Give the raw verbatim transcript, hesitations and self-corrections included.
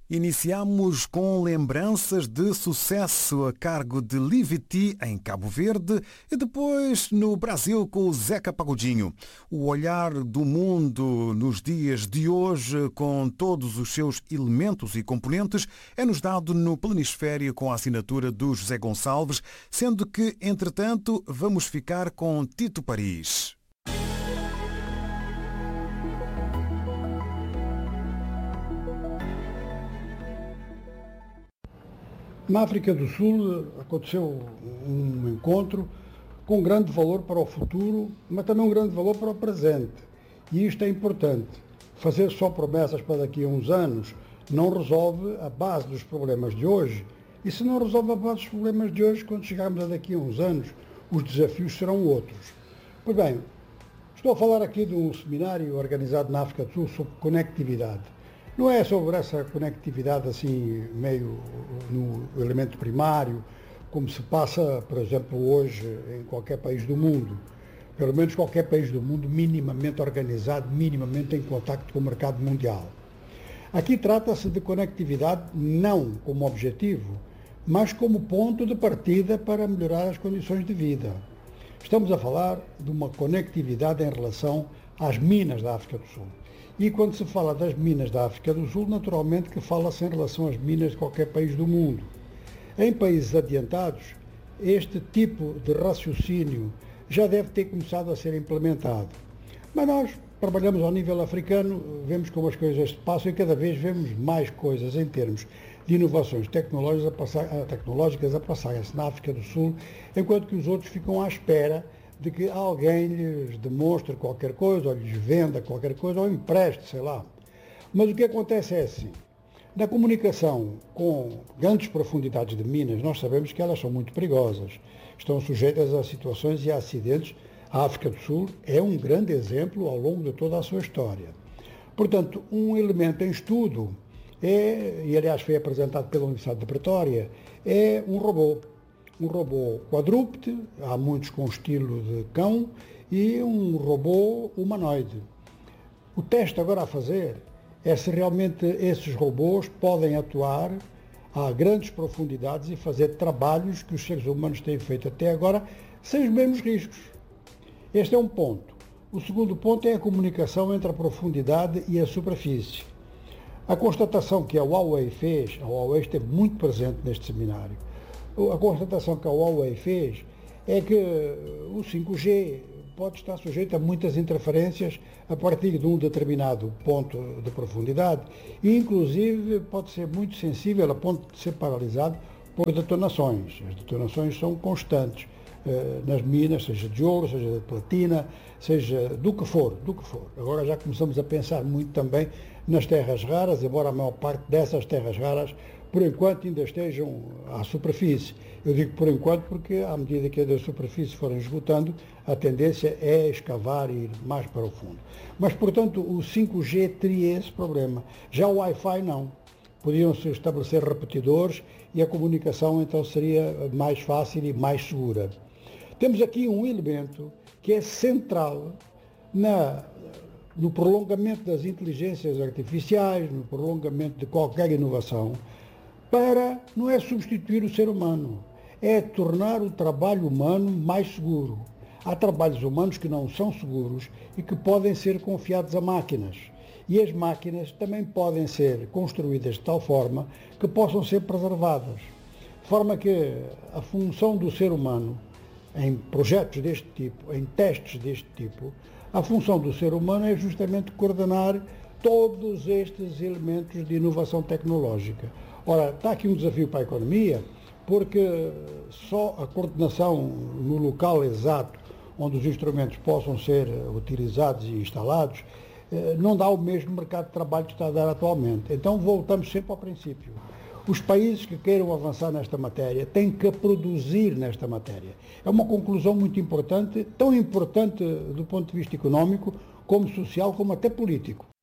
Iniciamos com lembranças de sucesso a cargo de Liviti em Cabo Verde e depois no Brasil com o Zeca Pagodinho. O olhar do mundo nos dias de hoje, com todos os seus elementos e componentes, é-nos dado no Planisfério com a assinatura do José Gonçalves, sendo que, entretanto, vamos ficar com Tito Paris. Na África do Sul aconteceu um encontro com grande valor para o futuro, mas também um grande valor para o presente. E isto é importante. Fazer só promessas para daqui a uns anos não resolve a base dos problemas de hoje. E se não resolve a base dos problemas de hoje, quando chegarmos a daqui a uns anos, os desafios serão outros. Pois bem, estou a falar aqui de um seminário organizado na África do Sul sobre conectividade. Não é sobre essa conectividade assim, meio no elemento primário, como se passa, por exemplo, hoje em qualquer país do mundo. Pelo menos qualquer país do mundo minimamente organizado, minimamente em contacto com o mercado mundial. Aqui trata-se de conectividade não como objetivo, mas como ponto de partida para melhorar as condições de vida. Estamos a falar de uma conectividade em relação às minas da África do Sul. E quando se fala das minas da África do Sul, naturalmente que fala-se em relação às minas de qualquer país do mundo. Em países adiantados, este tipo de raciocínio já deve ter começado a ser implementado. Mas nós trabalhamos ao nível africano, vemos como as coisas se passam e cada vez vemos mais coisas em termos de inovações tecnológicas a passar, tecnológicas a passarem-se na África do Sul, enquanto que os outros ficam à espera de que alguém lhes demonstre qualquer coisa, ou lhes venda qualquer coisa, ou empreste, sei lá. Mas o que acontece é assim. Na comunicação com grandes profundidades de minas, nós sabemos que elas são muito perigosas. Estão sujeitas a situações e a acidentes. A África do Sul é um grande exemplo ao longo de toda a sua história. Portanto, um elemento em estudo é, e aliás foi apresentado pela Universidade de Pretória, é um robô. Um robô quadrúpede, há muitos com estilo de cão, e um robô humanoide. O teste agora a fazer é se realmente esses robôs podem atuar a grandes profundidades e fazer trabalhos que os seres humanos têm feito até agora sem os mesmos riscos. Este é um ponto. O segundo ponto é a comunicação entre a profundidade e a superfície. A constatação que a Huawei fez, a Huawei esteve muito presente neste seminário, a constatação que a Huawei fez é que o cinco G pode estar sujeito a muitas interferências a partir de um determinado ponto de profundidade e, inclusive, pode ser muito sensível a ponto de ser paralisado por detonações. As detonações são constantes eh, nas minas, seja de ouro, seja de platina, seja do que for, do que for. Agora já começamos a pensar muito também nas terras raras, embora a maior parte dessas terras raras por enquanto ainda estejam à superfície. Eu digo por enquanto porque à medida que as superfícies forem esgotando, a tendência é escavar e ir mais para o fundo. Mas, portanto, o cinco G teria esse problema. Já o Wi-Fi não. Podiam-se estabelecer repetidores e a comunicação então seria mais fácil e mais segura. Temos aqui um elemento que é central na, no prolongamento das inteligências artificiais, no prolongamento de qualquer inovação, para, não é substituir o ser humano, é tornar o trabalho humano mais seguro. Há trabalhos humanos que não são seguros e que podem ser confiados a máquinas. E as máquinas também podem ser construídas de tal forma que possam ser preservadas. De forma que a função do ser humano, em projetos deste tipo, em testes deste tipo, a função do ser humano é justamente coordenar todos estes elementos de inovação tecnológica. Ora, está aqui um desafio para a economia, porque só a coordenação no local exato onde os instrumentos possam ser utilizados e instalados não dá o mesmo mercado de trabalho que está a dar atualmente. Então voltamos sempre ao princípio. Os países que queiram avançar nesta matéria têm que produzir nesta matéria. É uma conclusão muito importante, tão importante do ponto de vista económico, como social, como até político.